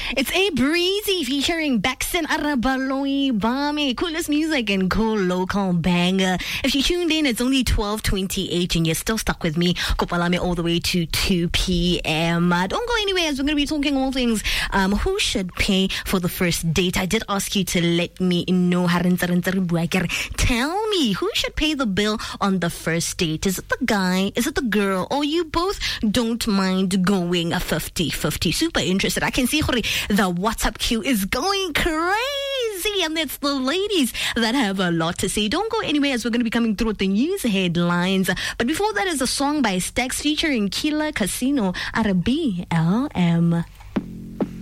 It's A Breezy featuring Baxton Arabaloi Bami. Coolest music and cool local banger. If you tuned in, it's only 12:28 and you're still stuck with me, Kopalame, all the way to 2 p.m. Don't go anywhere as we're going to be talking all things who should pay for the first date. I did ask you to let me know. Tell me, who should pay the bill on the first date? Is it the guy? Is it the girl? Or you both don't mind going a 50-50? Super interested. I can see the WhatsApp queue is going crazy, and it's the ladies that have a lot to say. Don't go anywhere as we're going to be coming through with the news headlines. But before that is a song by Stax featuring Killer Casino at a BLM.